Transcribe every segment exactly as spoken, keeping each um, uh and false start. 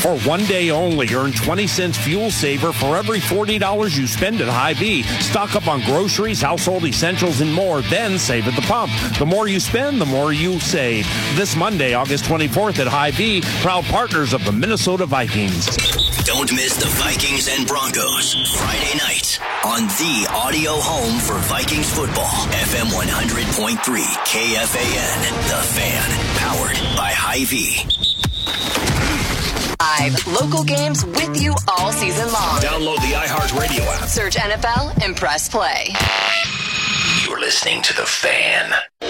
For one day only, earn twenty cents fuel saver for every forty dollars you spend at Hy-Vee. Stock up on groceries, household essentials, and more, then save at the pump. The more you spend, the more you save. This Monday, August twenty-fourth at Hy-Vee, proud partners of the Minnesota Vikings. Don't miss the Vikings and Broncos Friday night on the audio home for Vikings football. F M one hundred point three K F A N, The Fan, powered by Hy-Vee. Live local games with you all season long. Download the iHeartRadio app. Search N F L and press play. You're listening to The Fan.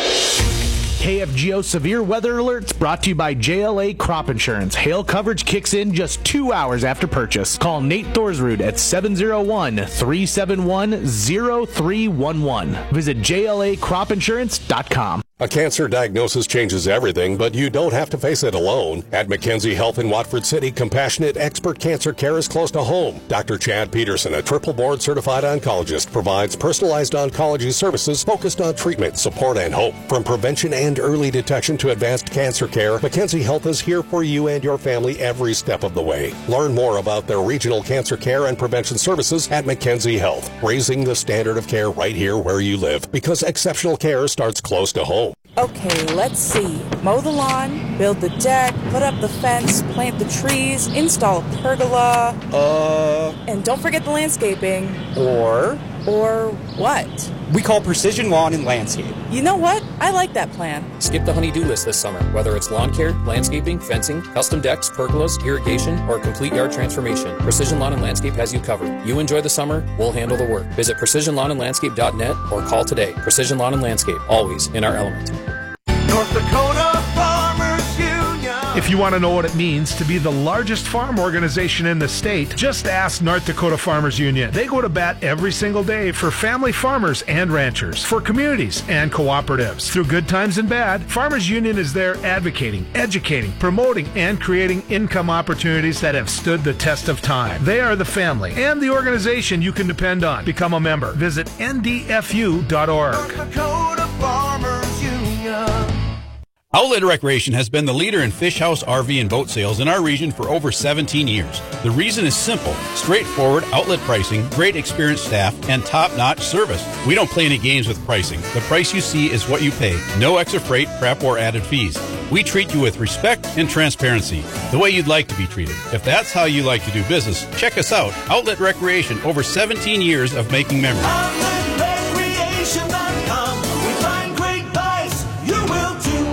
K F G O Severe Weather Alerts brought to you by J L A Crop Insurance. Hail coverage kicks in just two hours after purchase. Call Nate Thorsrud at seven oh one, three seven one, oh three one one. Visit J L A crop insurance dot com. A cancer diagnosis changes everything, but you don't have to face it alone. At McKenzie Health in Watford City, compassionate expert cancer care is close to home. Doctor Chad Peterson, a triple board certified oncologist, provides personalized oncology services focused on treatment, support, and hope. From prevention and early detection to advanced cancer care, McKenzie Health is here for you and your family every step of the way. Learn more about their regional cancer care and prevention services at McKenzie Health, raising the standard of care right here where you live, because exceptional care starts close to home. Okay, let's see. Mow the lawn, build the deck, put up the fence, plant the trees, install a pergola. Uh... And don't forget the landscaping. Or... Or what? We call Precision Lawn and Landscape. You know what? I like that plan. Skip the honey-do list this summer. Whether it's lawn care, landscaping, fencing, custom decks, pergolas, irrigation, or complete yard transformation, Precision Lawn and Landscape has you covered. You enjoy the summer, we'll handle the work. Visit precision lawn and landscape dot net or call today. Precision Lawn and Landscape, always in our element. North Dakota Farmers Union. If you want to know what it means to be the largest farm organization in the state, just ask North Dakota Farmers Union. They go to bat every single day for family farmers and ranchers, for communities and cooperatives. Through good times and bad, Farmers Union is there advocating, educating, promoting, and creating income opportunities that have stood the test of time. They are the family and the organization you can depend on. Become a member. Visit N D F U dot org. North Dakota Farmers Union. Outlet Recreation has been the leader in fish house, R V, and boat sales in our region for over seventeen years. The reason is simple: straightforward outlet pricing, great experienced staff, and top-notch service. We don't play any games with pricing. The price you see is what you pay. No extra freight, prep, or added fees. We treat you with respect and transparency, the way you'd like to be treated. If that's how you like to do business, check us out. Outlet Recreation, over seventeen years of making memories. outlet recreation dot com. We find great buys. You will too.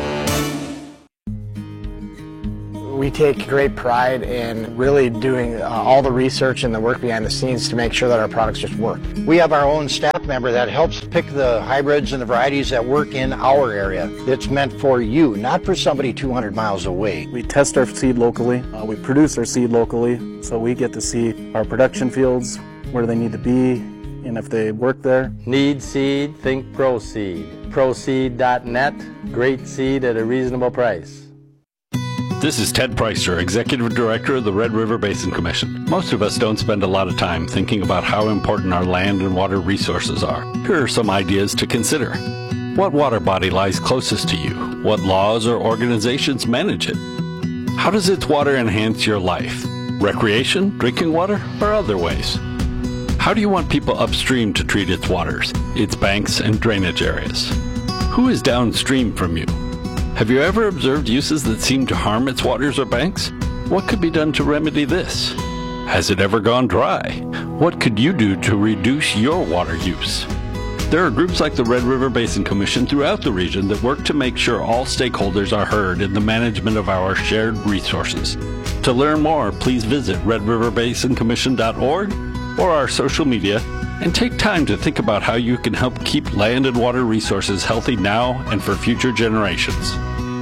We take great pride in really doing uh, all the research and the work behind the scenes to make sure that our products just work. We have our own staff member that helps pick the hybrids and the varieties that work in our area. It's meant for you, not for somebody two hundred miles away. We test our seed locally. Uh, we produce our seed locally, so we get to see our production fields, where they need to be, and if they work there. Need seed? Think ProSeed. ProSeed dot net. Great seed at a reasonable price. This is Ted Preister, Executive Director of the Red River Basin Commission. Most of us don't spend a lot of time thinking about how important our land and water resources are. Here are some ideas to consider. What water body lies closest to you? What laws or organizations manage it? How does its water enhance your life? Recreation, drinking water, or other ways? How do you want people upstream to treat its waters, its banks and drainage areas? Who is downstream from you? Have you ever observed uses that seem to harm its waters or banks? What could be done to remedy this? Has it ever gone dry? What could you do to reduce your water use? There are groups like the Red River Basin Commission throughout the region that work to make sure all stakeholders are heard in the management of our shared resources. To learn more, please visit red river basin commission dot org or our social media, and take time to think about how you can help keep land and water resources healthy now and for future generations.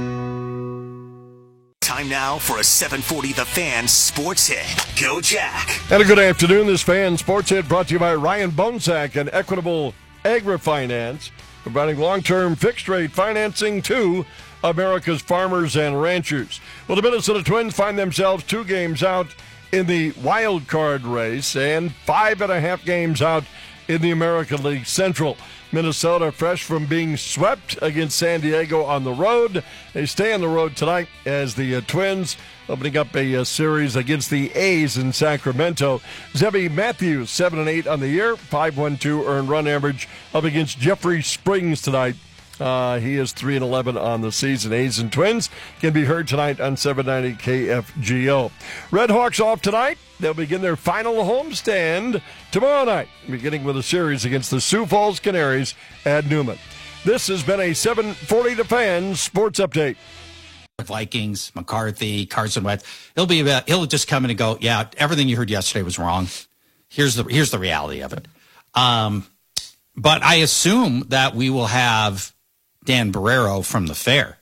Time now for a seven forty The Fan Sports Hit. Go Jack. And a good afternoon. This Fan Sports Hit brought to you by Ryan Bonesack and Equitable Agri-Finance, providing long-term fixed-rate financing to America's farmers and ranchers. Well, the Minnesota Twins find themselves two games out in the wild card race and five and a half games out in the American League Central. Minnesota, fresh from being swept against San Diego on the road. They stay on the road tonight as the uh, Twins opening up a, a series against the A's in Sacramento. Zebby Matthews, seven and eight on the year, five point one two earned run average, up against Jeffrey Springs tonight. Uh, he is three and eleven on the season. A's and Twins can be heard tonight on seven ninety K F G O. Red Hawks off tonight. They'll begin their final homestand tomorrow night, beginning with a series against the Sioux Falls Canaries at Newman. This has been a seven forty The Fan Sports Update. Vikings, McCarthy, Carson Wentz. He'll be about, he'll just come in and go, yeah, everything you heard yesterday was wrong. Here's the here's the reality of it. Um, but I assume that we will have Dan Barrero from the fair.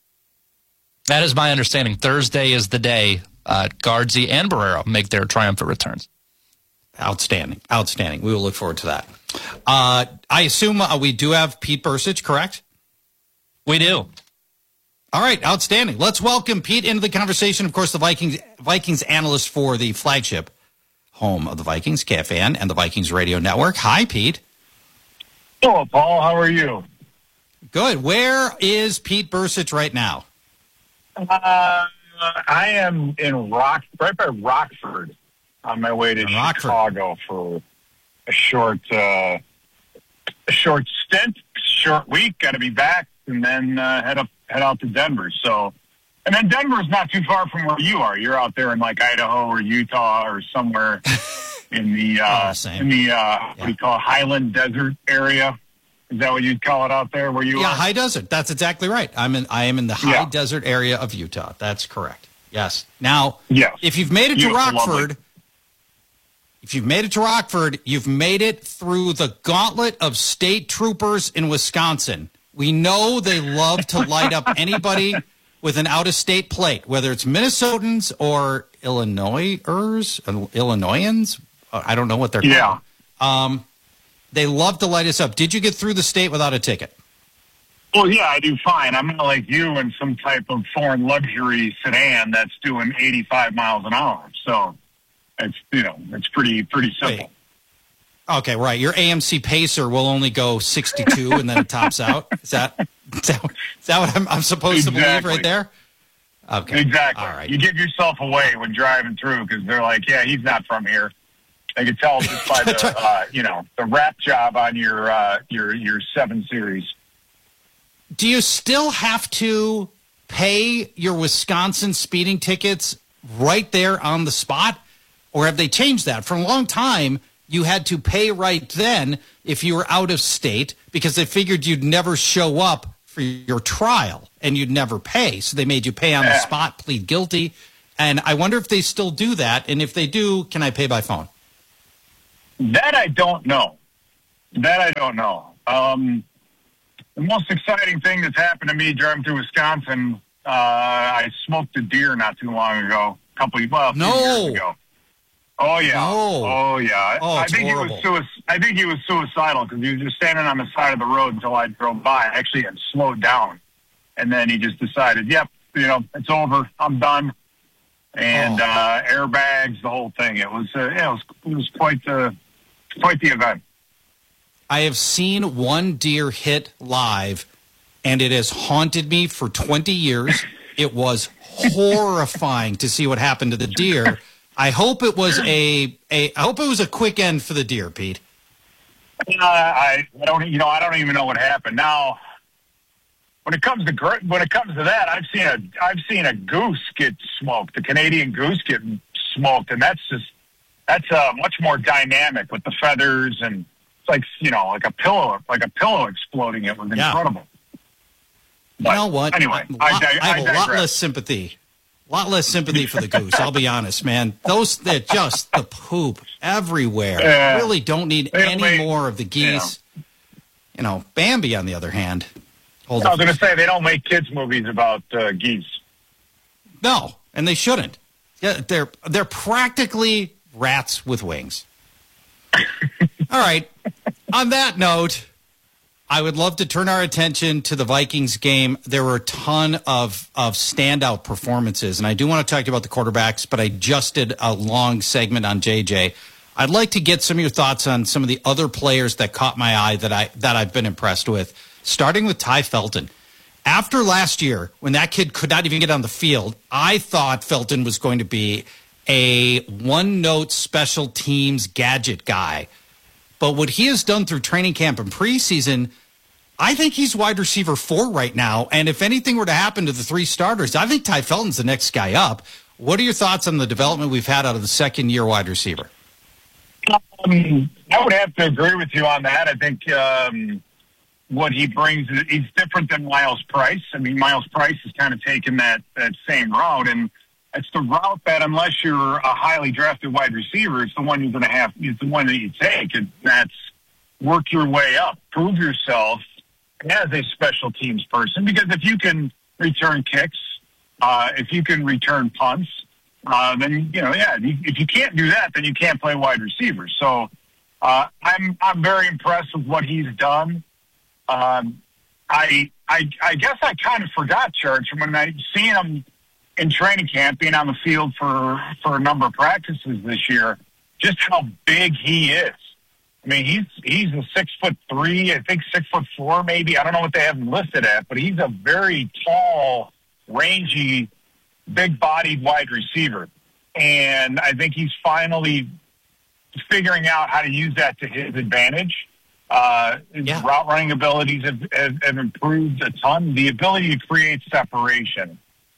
That is my understanding. Thursday is the day uh, Guardsy and Barrero make their triumphant returns. Outstanding. Outstanding. We will look forward to that. Uh, I assume uh, we do have Pete Bursich, correct? We do. All right. Outstanding. Let's welcome Pete into the conversation. Of course, the Vikings Vikings analyst for the flagship home of the Vikings, K F A N, and the Vikings Radio Network. Hi, Pete. Hello, Paul. How are you? Good. Where is Pete Bursich right now? Uh, I am in Rock, right by Rockford, on my way to in Chicago Rockford. for a short, uh, a short stint, short week. Got to be back, and then uh, head up, head out to Denver. So, and then Denver's not too far from where you are. You're out there in like Idaho or Utah or somewhere in the uh, oh, in the uh, yeah. what do you call it, Highland Desert area. Is that what you'd call it out there where you yeah, are? Yeah, high desert. That's exactly right. I'm in. I am in the high yeah. desert area of Utah. That's correct. Yes. Now, yes. if you've made it to Beautiful, Rockford, lovely. if you've made it to Rockford, you've made it through the gauntlet of state troopers in Wisconsin. We know they love to light up anybody with an out-of-state plate, whether it's Minnesotans or Illinoisers, Illinoisans. I don't know what they're called. Yeah. Um, They love to light us up. Did you get through the state without a ticket? Well, yeah, I do fine. I'm not like you in some type of foreign luxury sedan that's doing eighty-five miles an hour. So it's, you know, it's pretty, pretty simple. Wait. Okay, right. Your A M C Pacer will only go sixty-two and then it tops out. Is that, is that, is that what I'm, I'm supposed exactly. to believe right there? Okay. Exactly. All right. You give yourself away when driving through because they're like, yeah, he's not from here. I could tell just by the, uh, you know, the wrap job on your uh, your your seven series. Do you still have to pay your Wisconsin speeding tickets right there on the spot, or have they changed that? For a long time, you had to pay right then if you were out of state because they figured you'd never show up for your trial and you'd never pay, so they made you pay on yeah. the spot, plead guilty. And I wonder if they still do that, and if they do, can I pay by phone? That I don't know. That I don't know. Um, the most exciting thing that's happened to me driving through Wisconsin, uh, I smoked a deer not too long ago, a couple of well, a few no. years ago. Oh yeah, no. oh yeah. Oh, I it's think horrible. he was sui- I think he was suicidal because he was just standing on the side of the road until I drove by. I actually had slowed down, and then he just decided, "Yep, you know, it's over. I'm done." And oh. uh, airbags, the whole thing. It was, uh, yeah, it was, it was quite the. Quite the event. I have seen one deer hit live, and it has haunted me for twenty years. It was horrifying to see what happened to the deer. I hope it was a, a I hope it was a quick end for the deer, Pete. Uh, I, I don't, you know, I don't even know what happened. Now, when it comes to when it comes to that, I've seen a I've seen a goose get smoked, a Canadian goose get smoked, and that's just. That's uh, much more dynamic with the feathers, and it's like, you know, like a pillow, like a pillow exploding. It was incredible. Yeah. But you know what? Anyway, I, I, dig- I have I a lot digress. less sympathy. A lot less sympathy for the goose. I'll be honest, man. Those they're just the poop everywhere. Yeah. Really don't need They don't any make- more of the geese. Yeah. You know, Bambi, on the other hand. Hold I was on. going to say they don't make kids movies about uh, geese. No, and they shouldn't. Yeah, they're they're practically rats with wings. All right. On that note, I would love to turn our attention to the Vikings game. There were a ton of, of standout performances, and I do want to talk about the quarterbacks, but I just did a long segment on J J. I'd like to get some of your thoughts on some of the other players that caught my eye that, I, that I've been impressed with, starting with Ty Felton. After last year, when that kid could not even get on the field, I thought Felton was going to be a one-note special teams gadget guy. But what he has done through training camp and preseason, I think he's wide receiver four right now. And if anything were to happen to the three starters, I think Ty Felton's the next guy up. What are your thoughts on the development we've had out of the second-year wide receiver? Um, I would have to agree with you on that. I think um, what he brings, he's different than Miles Price. I mean, Miles Price has kind of taken that, that same route, and it's the route that unless you're a highly drafted wide receiver, it's the one you're going to have, it's the one that you take, and that's work your way up, prove yourself as a special teams person, because if you can return kicks, uh, if you can return punts, uh, then, you know, yeah, if you can't do that, then you can't play wide receiver. So uh, I'm I'm very impressed with what he's done. Um, I, I I guess I kind of forgot, Church, when I seen him in training camp, being on the field for, for a number of practices this year, just how big he is. I mean, he's he's a six foot three, I think six foot four, maybe. I don't know what they have him listed at, but he's a very tall, rangy, big-bodied wide receiver. And I think he's finally figuring out how to use that to his advantage. Uh, his yeah. route running abilities have, have, have improved a ton. The ability to create separation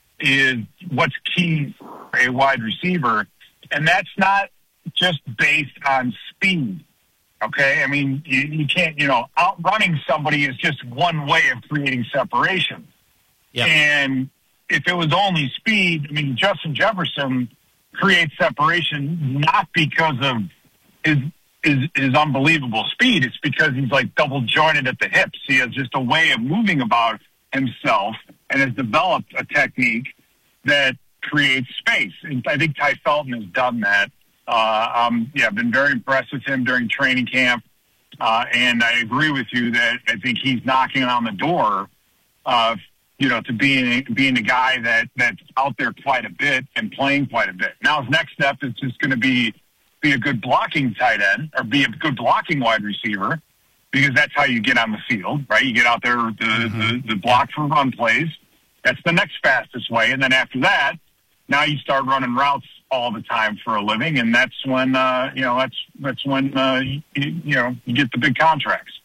is what's key for a wide receiver. And that's not just based on speed. Okay, I mean, you, you can't, you know, outrunning somebody is just one way of creating separation. Yeah. And if it was only speed, I mean, Justin Jefferson creates separation not because of his, his, his unbelievable speed. It's because he's like double jointed at the hips. He has just a way of moving about himself and has developed a technique that creates space. And I think Ty Felton has done that. Uh, um, yeah, I've been very impressed with him during training camp. Uh, and I agree with you that I think he's knocking on the door, uh, you know, to being, being a guy that, that's out there quite a bit and playing quite a bit. Now his next step is just going to be, be a good blocking tight end or be a good blocking wide receiver, because that's how you get on the field, right? You get out there, the, mm-hmm. the, the block for run plays. That's the next fastest way. And then after that, now you start running routes all the time for a living, and that's when uh, you know that's that's when uh, you, you know you get the big contracts.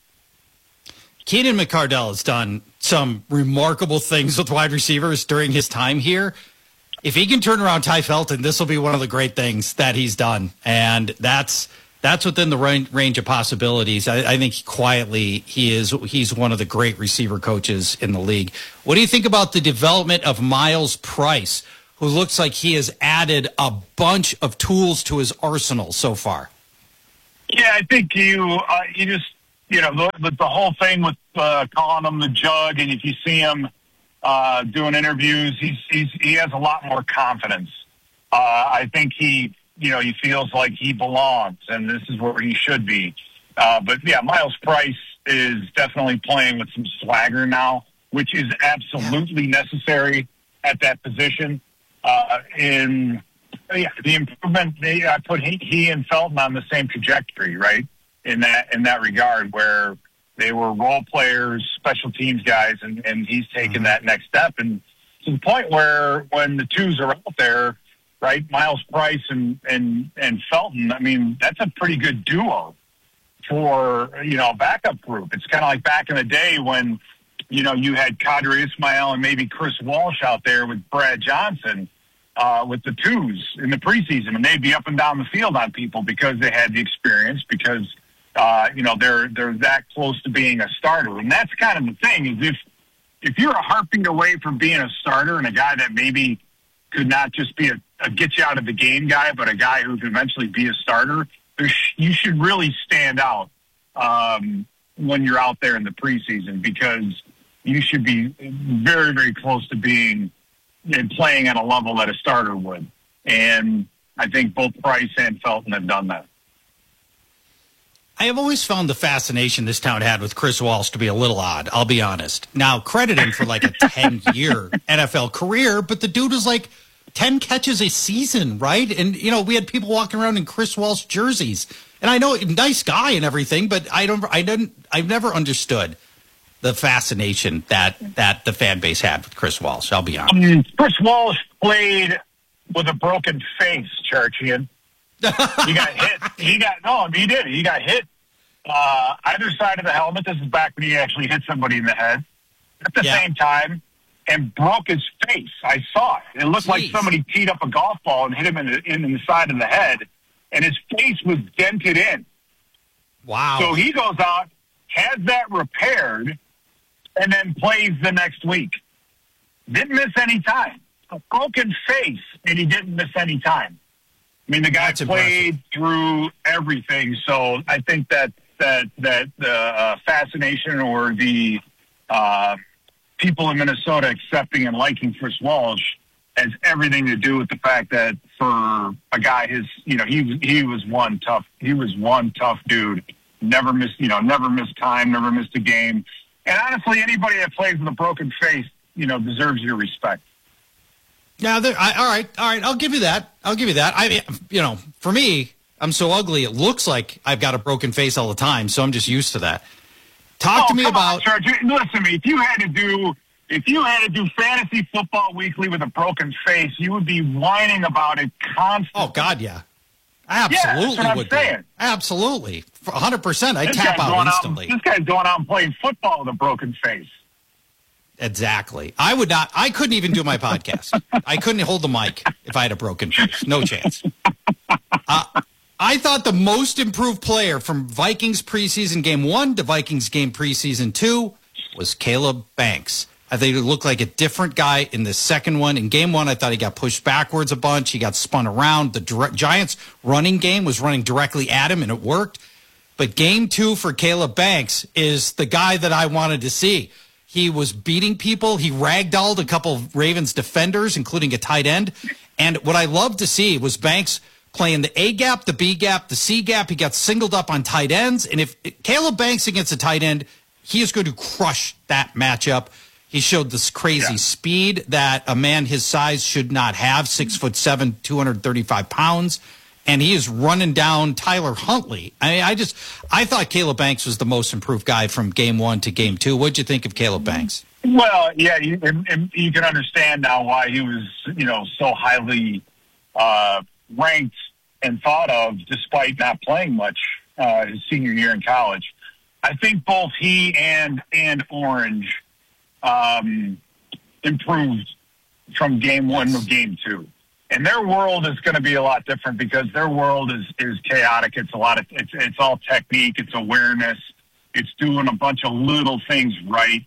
Keenan McCardell has done some remarkable things with wide receivers during his time here. If he can turn around Ty Felton, this will be one of the great things that he's done, and that's that's within the range of possibilities. I, I think quietly he is he's one of the great receiver coaches in the league. What do you think about the development of Miles Price, who looks like he has added a bunch of tools to his arsenal so far? Yeah, I think you uh, you just, you know, the, the whole thing with uh, calling him the Jug, and if you see him uh, doing interviews, he's, he's he has a lot more confidence. Uh, I think he, you know, he feels like he belongs, and this is where he should be. Uh, but, yeah, Miles Price is definitely playing with some swagger now, which is absolutely necessary at that position. Uh, in yeah, the improvement, they, I put he, he and Felton on the same trajectory, right? In that in that regard, where they were role players, special teams guys, and, and he's taken mm-hmm. that next step, and to the point where when the twos are out there, right, Miles Price and and and Felton, I mean, that's a pretty good duo for, you know, a backup group. It's kind of like back in the day when, you know, you had Qadry Ismail and maybe Chris Walsh out there with Brad Johnson uh, with the twos in the preseason, and they'd be up and down the field on people because they had the experience, because, uh, you know, they're they're that close to being a starter. And that's kind of the thing, is if, if you're a heartbeat away from being a starter and a guy that maybe could not just be a, a get-you-out-of-the-game guy, but a guy who could eventually be a starter, you should really stand out um, when you're out there in the preseason, because you should be very, very close to being and playing at a level that a starter would. And I think both Price and Felton have done that. I have always found the fascination this town had with Chris Walsh to be a little odd, I'll be honest. Now, credit him for like a ten-year N F L career, but the dude was like ten catches a season, right? And, you know, we had people walking around in Chris Walsh jerseys. And I know, nice guy and everything, but I don't, I didn't, I've never understood the fascination that, that the fan base had with Chris Walsh, I'll be honest. Um, Chris Walsh played with a broken face, Churchian. He got hit. He got, no, he did. He got hit uh, either side of the helmet. This is back when he actually hit somebody in the head at the yeah. same time and broke his face. I saw it. It looked Jeez. like somebody teed up a golf ball and hit him in the, in the side of the head, and his face was dented in. Wow. So he goes out, has that repaired, and then plays the next week. Didn't miss any time. A broken face, and he didn't miss any time. I mean, the guy That's played impressive. through everything. So I think that that that the uh, fascination or the uh, people in Minnesota accepting and liking Chris Walsh has everything to do with the fact that for a guy his, you know, he he was one tough. He was one tough dude. Never missed, you know, never missed time, never missed a game. And honestly, anybody that plays with a broken face, you know, deserves your respect. Yeah, I, all right, all right. I'll give you that. I'll give you that. I, you know, for me, I'm so ugly. It looks like I've got a broken face all the time, so I'm just used to that. Talk oh, to me come about. On, George. Listen to me. If you had to do, if you had to do fantasy football weekly with a broken face, you would be whining about it constantly. Oh God, yeah, I absolutely yeah, that's what would. I'm saying. Be. Absolutely, one hundred percent. I this tap out instantly. Out, this guy's going out and playing football with a broken face. Exactly. I would not. I couldn't even do my podcast. I couldn't hold the mic if I had a broken face. No chance. Uh, I thought the most improved player from Vikings preseason game one to Vikings game preseason two was Caleb Banks. I think it looked like a different guy in the second one. In game one, I thought he got pushed backwards a bunch. He got spun around. The direct, Giants running game was running directly at him, and it worked. But game two for Caleb Banks is the guy that I wanted to see. He was beating people. He ragdolled a couple of Ravens defenders, including a tight end. And what I loved to see was Banks playing the A gap, the B gap, the C gap. He got singled up on tight ends. And if Caleb Banks against a tight end, he is going to crush that matchup. He showed this crazy yeah. speed that a man his size should not have, six foot seven, two hundred thirty-five pounds. And he is running down Tyler Huntley. I mean, I just, I thought Caleb Banks was the most improved guy from game one to game two. What'd you think of Caleb Banks? Well, yeah, you, you can understand now why he was, you know, so highly uh, ranked and thought of, despite not playing much uh, his senior year in college. I think both he and and Orange um, improved from game one to game two. And their world is going to be a lot different because their world is, is chaotic. It's a lot of it's it's all technique. It's awareness. It's doing a bunch of little things right.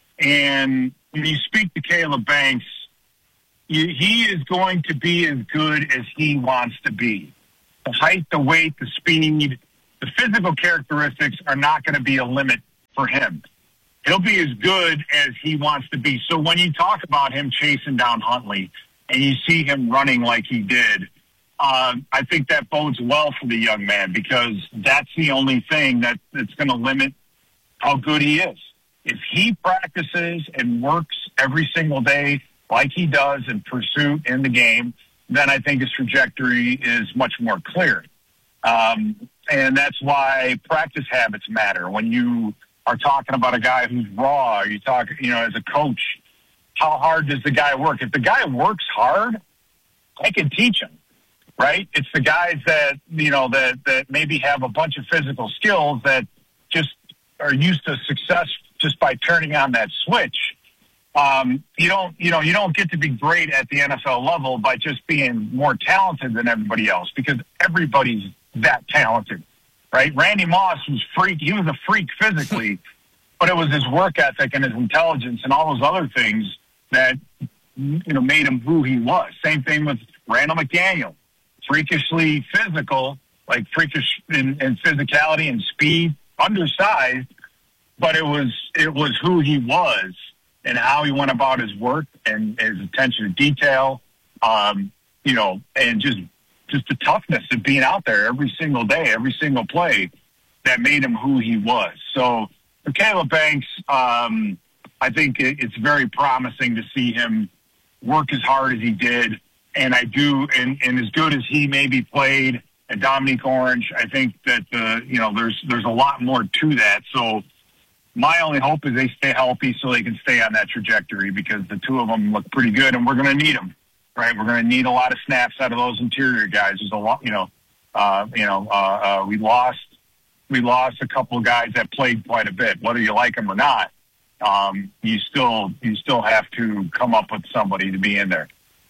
And when you speak to Caleb Banks, you, he is going to be as good as he wants to be. The height, the weight, the speed, the physical characteristics are not going to be a limit for him. He'll be as good as he wants to be. So when you talk about him chasing down Huntley, and you see him running like he did, um, I think that bodes well for the young man because that's the only thing that, that's going to limit how good he is. If he practices and works every single day like he does in pursuit in the game, then I think his trajectory is much more clear. Um, and that's why practice habits matter. When you are talking about a guy who's raw, you talk, you know, as a coach, how hard does the guy work? If the guy works hard, I can teach him, right? It's the guys that, you know, that, that maybe have a bunch of physical skills that just are used to success just by turning on that switch. Um, you don't, you know, you don't get to be great at the N F L level by just being more talented than everybody else because everybody's that talented, right? Randy Moss was freak. He was a freak physically, but it was his work ethic and his intelligence and all those other things that, you know, made him who he was. Same thing with Randall McDaniel. Freakishly physical, like freakish in, in physicality and speed, undersized, but it was it was who he was and how he went about his work and his attention to detail, um, you know, and just just the toughness of being out there every single day, every single play that made him who he was. So for Caleb Banks, um, I think it's very promising to see him work as hard as he did and I do, and, and as good as he maybe played at Dominique Orange, I think that, uh, you know, there's there's a lot more to that. So my only hope is they stay healthy so they can stay on that trajectory, because the two of them look pretty good, and we're going to need them, right? We're going to need a lot of snaps out of those interior guys. There's a lot, you know, uh, you know, uh, uh, we lost we lost a couple of guys that played quite a bit, whether you like them or not. Um, you still you still have to come up with somebody to be in there.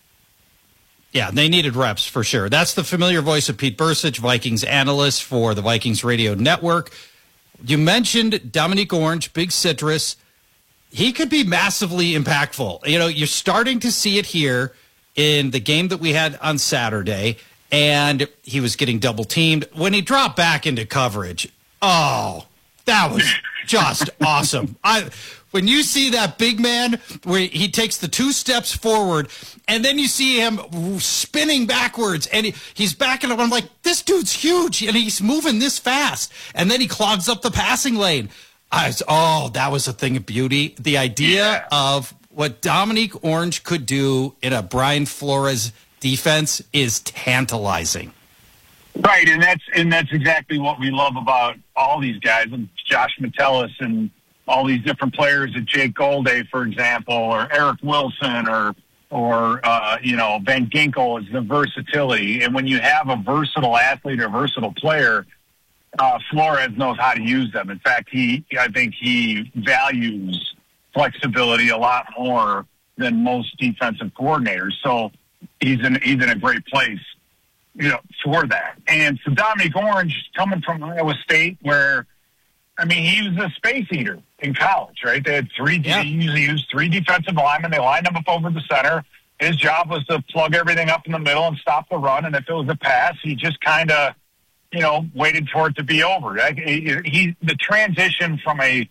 Yeah, they needed reps for sure. That's the familiar voice of Pete Bercich, Vikings analyst for the Vikings Radio Network. You mentioned Dominique Orange, Big Citrus. He could be massively impactful. You know, you're starting to see it here in the game that we had on Saturday, and he was getting double teamed. When he dropped back into coverage, oh, that was just awesome. I when you see that big man where he takes the two steps forward and then you see him spinning backwards and he, he's backing up. I'm like, this dude's huge and he's moving this fast. And then he clogs up the passing lane. I was, oh, that was a thing of beauty. The idea yeah. of what Dominique Orange could do in a Brian Flores defense is tantalizing. Right, and that's and that's exactly what we love about all these guys, and Josh Metellus and all these different players, at Jake Golday, for example, or Eric Wilson, or or uh, you know Van Ginkel, is the versatility. And when you have a versatile athlete or versatile player, uh, Flores knows how to use them. In fact, he I think he values flexibility a lot more than most defensive coordinators. So he's in he's in a great place, you know, for that. And so Dominique Orange, coming from Iowa State, where, I mean, he was a space eater in college, right? They had three, yeah. He usually used three defensive linemen. They lined them up over the center. His job was to plug everything up in the middle and stop the run. And if it was a pass, he just kind of, you know, waited for it to be over. He, he the transition from a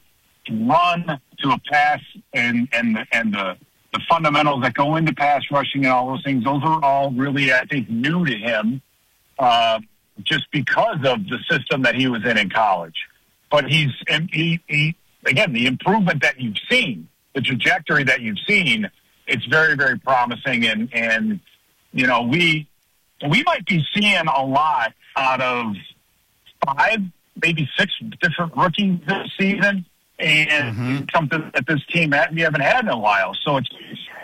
run to a pass and, and, the, and the, the fundamentals that go into pass rushing and all those things, those are all really, I think, new to him, uh, just because of the system that he was in in college. But he's, and he, he, again, the improvement that you've seen, the trajectory that you've seen, it's very, very promising. And, and you know, we we might be seeing a lot out of five, maybe six different rookies this season. And mm-hmm. something that this team had, we haven't had in a while. So it's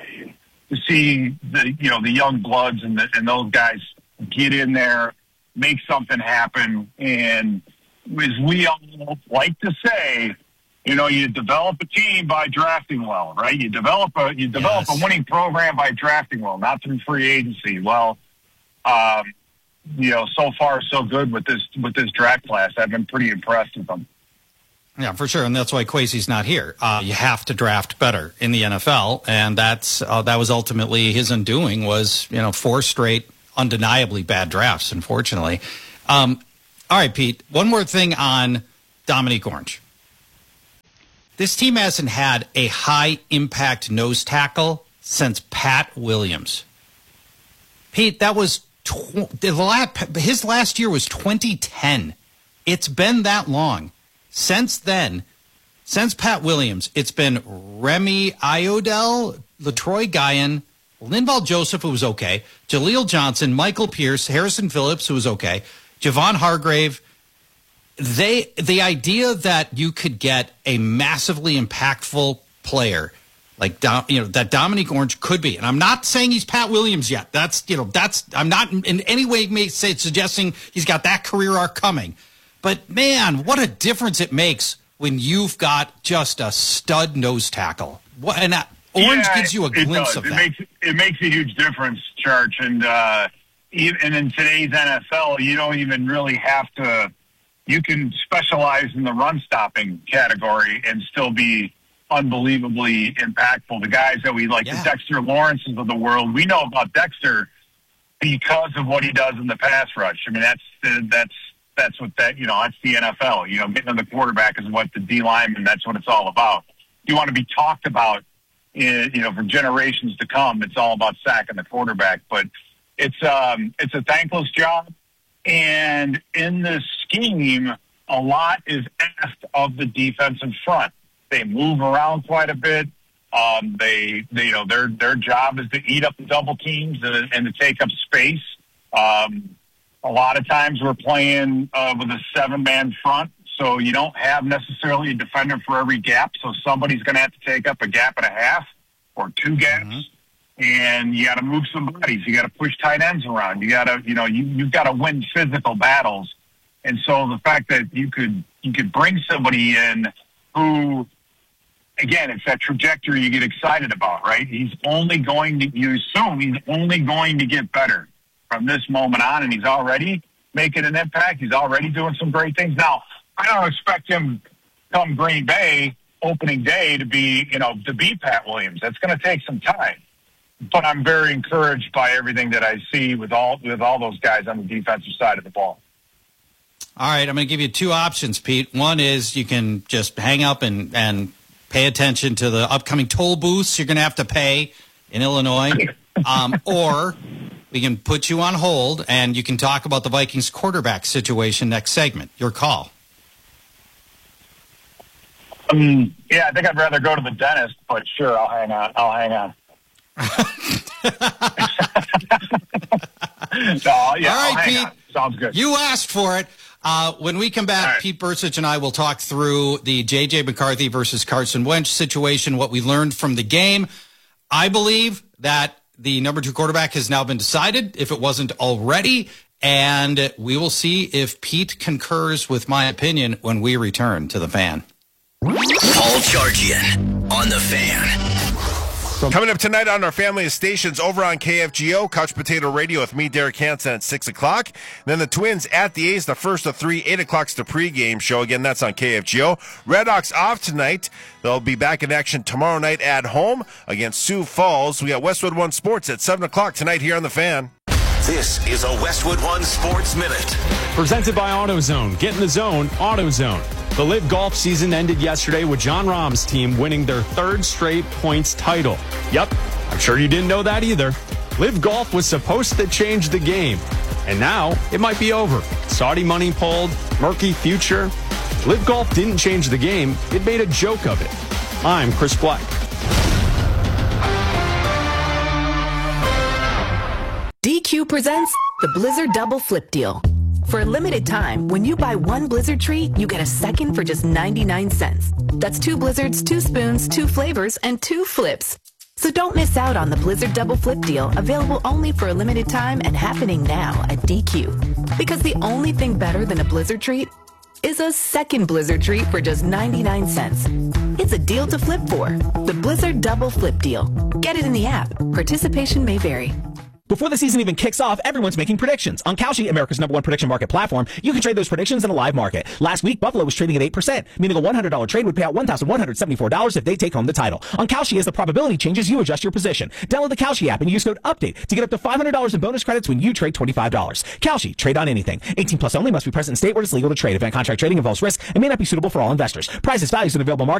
to see the you know the young bloods and the, and those guys get in there, make something happen. And as we all like to say, you know, you develop a team by drafting well, right? You develop a you develop yes. a winning program by drafting well, not through free agency. Well, um, you know, so far so good with this with this draft class. I've been pretty impressed with them. Yeah, for sure, and that's why Kwesi's not here. Uh, you have to draft better in the N F L, and that's uh, that was ultimately his undoing. Was you know four straight undeniably bad drafts, unfortunately. Um, all right, Pete. One more thing on Dominique Orange. This team hasn't had a high impact nose tackle since Pat Williams. Pete, that was tw- the last, his last year was twenty ten. It's been that long. Since then, since Pat Williams, it's been Remy Iodell, Latroy Guyon, Linval Joseph, who was okay, Jaleel Johnson, Michael Pierce, Harrison Phillips, who was okay, Javon Hargrave. They, the idea that you could get a massively impactful player like Dom, you know that Dominique Orange could be, and I'm not saying he's Pat Williams yet. That's you know that's I'm not in any way may say suggesting he's got that career arc coming. But, man, what a difference it makes when you've got just a stud nose tackle. What, and uh, Orange yeah, gives you a glimpse does. of it that. Makes, it makes a huge difference, Church. And, uh, even, and in today's N F L, you don't even really have to – you can specialize in the run-stopping category and still be unbelievably impactful. The guys that we like, yeah. the Dexter Lawrences of the world, we know about Dexter because of what he does in the pass rush. I mean, that's that's – That's what that, you know, that's the N F L. You know, getting to the quarterback is what the D lineman, that's what it's all about. You want to be talked about, in, you know, for generations to come. It's all about sacking the quarterback. But it's um, it's a thankless job. And in this scheme, a lot is asked of the defensive front. They move around quite a bit. Um, they, they, you know, their their job is to eat up the double teams and, and to take up space. Um, a lot of times we're playing uh, with a seven-man front, so you don't have necessarily a defender for every gap. So somebody's going to have to take up a gap and a half or two gaps, mm-hmm. and you got to move some bodies. You got to push tight ends around. You got to, you know, you you've got to win physical battles. And so the fact that you could you could bring somebody in who, again, it's that trajectory you get excited about, right? He's only going to, you assume he's only going to get better from this moment on, and he's already making an impact. He's already doing some great things. Now, I don't expect him come Green Bay opening day to be, you know, to be Pat Williams. That's going to take some time. But I'm very encouraged by everything that I see with all with all those guys on the defensive side of the ball. All right, I'm going to give you two options, Pete. One is you can just hang up and, and pay attention to the upcoming toll booths you're going to have to pay in Illinois. Um, or we can put you on hold, and you can talk about the Vikings quarterback situation next segment. Your call. Um, yeah, I think I'd rather go to the dentist, but sure, I'll hang on. I'll hang on. no, yeah, All right, I'll hang Pete. on. Sounds good. You asked for it. Uh, when we come back, right. Pete Bercich and I will talk through the J J McCarthy versus Carson Wentz situation, what we learned from the game. I believe that the number two quarterback has now been decided, if it wasn't already, and we will see if Pete concurs with my opinion when we return to the Fan. Paul Charchian on the Fan. Coming up tonight on our family of stations over on K F G O, Couch Potato Radio with me, Derek Hansen, at six o'clock. Then the Twins at the A's, the first of three, eight o'clock's the pregame show. Again, that's on K F G O. Red Hawks off tonight. They'll be back in action tomorrow night at home against Sioux Falls. We got Westwood One Sports at seven o'clock tonight here on the Fan. This is a Westwood One Sports Minute. Presented by AutoZone. Get in the zone, AutoZone. The Live Golf season ended yesterday with John Rahm's team winning their third straight points title. Yep, I'm sure you didn't know that either. Live Golf was supposed to change the game, and now it might be over. Saudi money pulled, murky future. Live Golf didn't change the game, it made a joke of it. I'm Chris Black. D Q presents the Blizzard Double Flip Deal. For a limited time, when you buy one Blizzard treat, you get a second for just ninety-nine cents. That's two Blizzards, two spoons, two flavors, and two flips. So don't miss out on the Blizzard Double Flip Deal, available only for a limited time and happening now at D Q. Because the only thing better than a Blizzard treat is a second Blizzard treat for just ninety-nine cents. It's a deal to flip for. The Blizzard Double Flip Deal. Get it in the app. Participation may vary. Before the season even kicks off, everyone's making predictions. On Kalshi, America's number one prediction market platform, you can trade those predictions in a live market. Last week, Buffalo was trading at eight percent, meaning a one hundred dollars trade would pay out one thousand one hundred seventy-four dollars if they take home the title. On Kalshi, as the probability changes, you adjust your position. Download the Kalshi app and use code UPDATE to get up to five hundred dollars in bonus credits when you trade twenty-five dollars. Kalshi, trade on anything. eighteen plus only, must be present in state where it's legal to trade. Event contract trading involves risk and may not be suitable for all investors. Prices, values, and available market